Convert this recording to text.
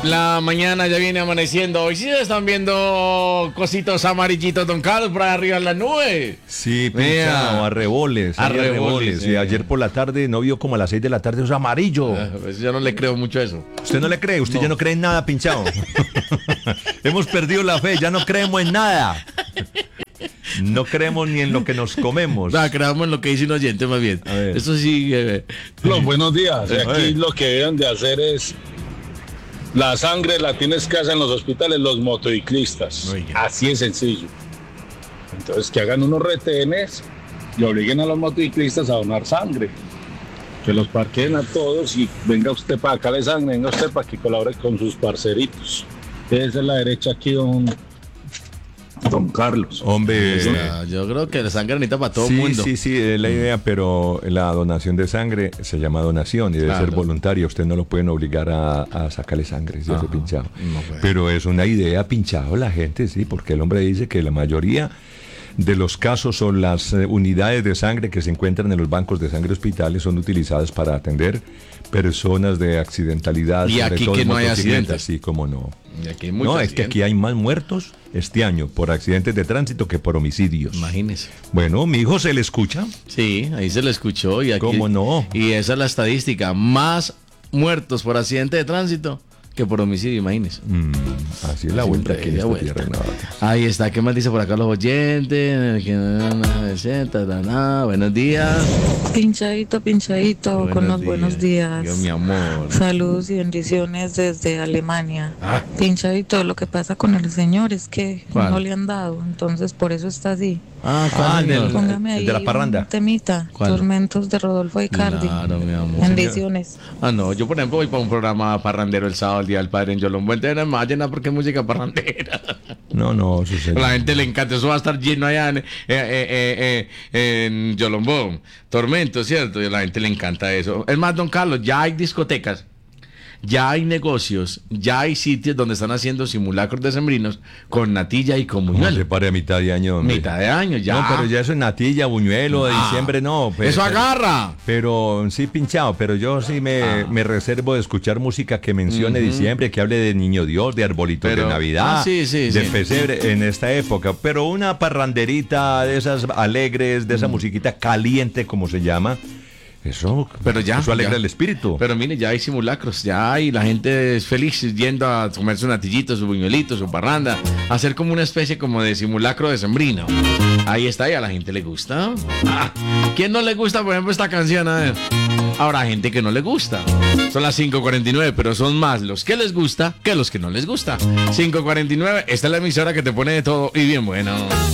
La mañana ya viene amaneciendo. Hoy sí están viendo cositos amarillitos, don Carlos, por ahí arriba en la nube. Sí, pinchado, arreboles. Arreboles. Y ayer por la tarde, no vio como a las 6 de la tarde, es amarillo. Pues yo no le creo mucho a eso. ¿Usted no le cree? Usted ya no cree en nada, pinchado. Hemos perdido la fe, ya no creemos en nada. No creemos ni en lo que nos comemos. Creamos en lo que dice un oyente más bien. Eso sí. Los buenos días. Aquí lo que deben de hacer es... La sangre la tienes que hacer en los hospitales los motociclistas. Así es sencillo. Entonces que hagan unos retenes y obliguen a los motociclistas a donar sangre. Que los parqueen a todos y venga usted para acá de sangre, venga usted para que colabore con sus parceritos. Esa es la derecha aquí, don Carlos. Hombre, yo creo que la sangre necesita para todo el sí, mundo. Sí, es la idea, pero la donación de sangre se llama donación y debe ser voluntaria. Usted no lo pueden obligar a sacarle sangre si hace pinchado. Pero es una idea pinchado la gente, sí, porque el hombre dice que la mayoría de los casos son las unidades de sangre que se encuentran en los bancos de sangre hospitales son utilizadas para atender personas de accidentalidad. Y aquí que no hay accidentes. Sí, cómo no. Y aquí hay no, es que aquí hay más muertos este año por accidentes de tránsito que por homicidios. Imagínese. Bueno, mi hijo se le escucha. Sí, ahí se le escuchó. Y aquí, ¿cómo no? Y esa es la estadística. Más muertos por accidente de tránsito que por homicidio, imagínese. Así es la vuelta aquí en esta tierra. Ahí está, ¿qué más dice por acá los oyentes? Buenos días. Pinchadito, con los buenos días. Dios, mi amor. Saludos y bendiciones desde Alemania. Pinchadito, lo que pasa con el señor es que no le han dado, entonces por eso está así. Póngame ahí de la parranda. Un temita. ¿Cuál? Tormentos de Rodolfo Icardi. Claro, mi amor. Bendiciones. No, yo por ejemplo voy para un programa parrandero el sábado, el Día del Padre en Yolombo. Entonces más llena porque es música parrandera. No, eso a la gente le encanta, eso va a estar lleno allá en Yolombo. Tormento, ¿cierto? Y a la gente le encanta eso. Es más, don Carlos, ya hay discotecas, ya hay negocios, ya hay sitios donde están haciendo simulacros decembrinos con natilla y con buñuelo. No se pare a mitad de año, hombre. Mitad de año, ya. No, pero ya eso es natilla, buñuelo, de diciembre no. Eso agarra. Pero sí, pinchado, pero yo sí me reservo de escuchar música que mencione diciembre, que hable de Niño Dios, de arbolitos de Navidad, de pesebre en esta época. Pero una parranderita de esas alegres, de esa musiquita caliente, como se llama. Eso alegra el espíritu. Pero mire, ya hay simulacros, ya hay, la gente es feliz yendo a comer su natillito, su buñuelito, su parranda, hacer como una especie como de simulacro decembrino. Ahí está, y a la gente le gusta. ¿Quién no le gusta, por ejemplo, esta canción? A ver. Ahora hay gente que no le gusta. Son las 5:49, pero son más los que les gusta que los que no les gusta. 5:49, esta es la emisora que te pone de todo y bien bueno.